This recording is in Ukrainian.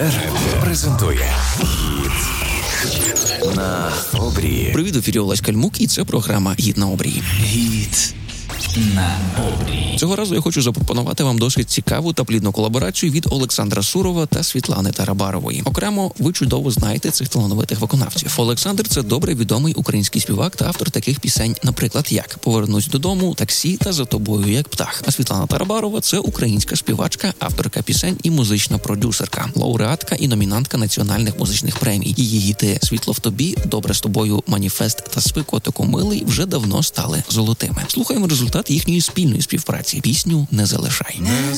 РТР презентує «Гід на обрії». Привіт, в ефірі Олесь Кальмук, і це програма «Гід на обрії». «Гід на обрії». Цього разу я хочу запропонувати вам досить цікаву та плідну колаборацію від Олександра Сурова та Світлани Тарабарової. Окремо, ви чудово знаєте цих талановитих виконавців. Олександр – це добре відомий український співак та автор таких пісень, наприклад, як «Повернусь додому», «Таксі» та «За тобою як птах». А Світлана Тарабарова – це українська співачка, авторка пісень і музична продюсерка, лауреатка і номінантка національних музичних премій. Її гіти «Світло в тобі», «Добре з тобою», «Маніфест» та «Спи, котику милий» вже давно стали золотими. Слухаємо результат їхньої спільної співпраці. Пісню «Не залишай».